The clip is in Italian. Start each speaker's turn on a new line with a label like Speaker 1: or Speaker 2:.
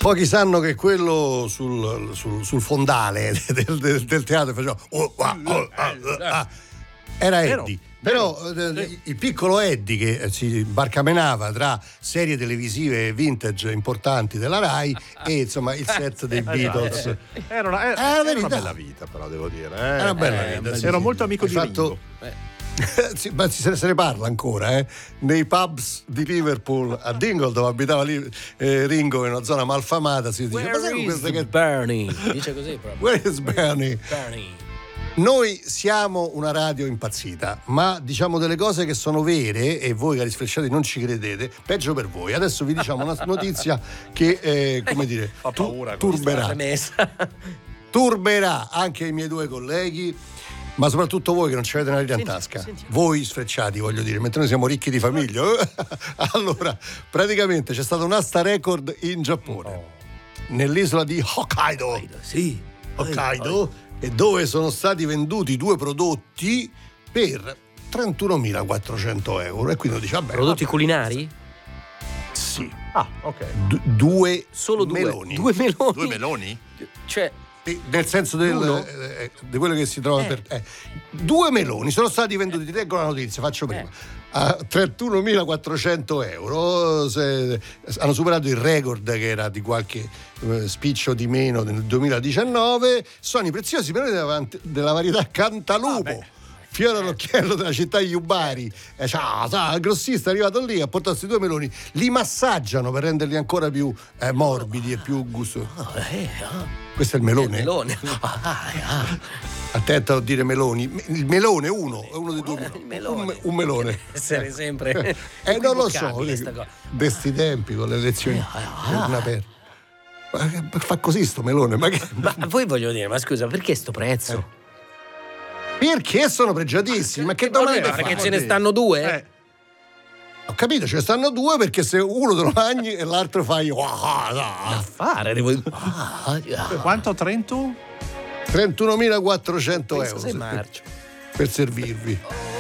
Speaker 1: Pochi sanno che quello sul fondale del teatro faceva era Eddie. Però il piccolo Eddie che si barcamenava tra serie televisive vintage importanti della Rai e insomma il set dei Beatles.
Speaker 2: Era una bella vita, però devo dire.
Speaker 1: Era una bella vita.
Speaker 2: Ero molto amico di
Speaker 1: Ringo. Sì, ma se ne parla ancora nei pubs di Liverpool a Dingle, dove abitava Ringo, in una zona malfamata, si dice:
Speaker 3: Where is Bernie? Dice così proprio.
Speaker 1: Where is Bernie? Noi siamo una radio impazzita, ma diciamo delle cose che sono vere e voi cari sfrecciati non ci credete. Peggio per voi. Adesso vi diciamo una notizia che come dire turberà anche i miei due colleghi, ma soprattutto voi che non ci avete una lira in tasca. Voi sfrecciati, voglio dire, mentre noi siamo ricchi di famiglia. Allora, praticamente c'è stata un'asta record in Giappone, nell'isola di Hokkaido. Hokkaido, e dove sono stati venduti due prodotti per 31.400 euro. E quindi dice: vabbè,
Speaker 3: prodotti culinari?
Speaker 1: Sì.
Speaker 2: Ah, ok.
Speaker 3: Solo meloni. Due meloni? Cioè,
Speaker 1: nel senso di quello che si trova due meloni sono stati venduti, ti leggo la notizia, faccio prima, a 31.400 euro. Hanno superato il record che era di qualche spiccio di meno nel 2019. Sono i preziosi meloni della varietà Cantalupo, fiore all'occhiello della città di Yubari. Il grossista è arrivato lì, ha portato questi due meloni, li massaggiano per renderli ancora più morbidi e più gustosi. Questo è il melone? Attento a dire meloni. Il melone è uno dei due meloni. Un melone.
Speaker 3: Essere sempre
Speaker 1: non lo so, questi tempi con le elezioni fa così sto melone. Ma
Speaker 3: poi voglio dire, ma scusa, perché sto prezzo?
Speaker 1: Perché sono pregiatissimi? Ma che domanda?
Speaker 3: Perché ce ne stanno due?
Speaker 1: Ho capito, ce ne stanno due, perché se uno te lo mangi e l'altro fai
Speaker 3: da fare, devo
Speaker 2: quanto? 31.400
Speaker 1: euro per servirvi.